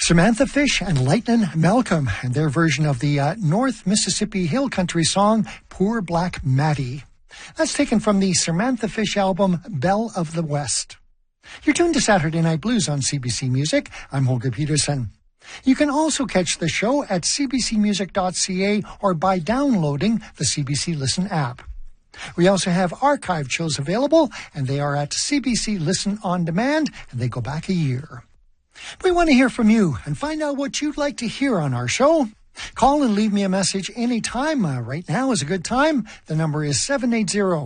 Samantha Fish and Lightnin' Malcolm and their version of the North Mississippi Hill Country song, Poor Black Mattie. That's taken from the Samantha Fish album, Belle of the West. You're tuned to Saturday Night Blues on CBC Music. I'm Holger Peterson. You can also catch the show at cbcmusic.ca or by downloading the CBC Listen app. We also have archived shows available, and they are at CBC Listen On Demand, and they go back a year. We want to hear from you and find out what you'd like to hear on our show. Call and leave me a message anytime. Right now is a good time. The number is 780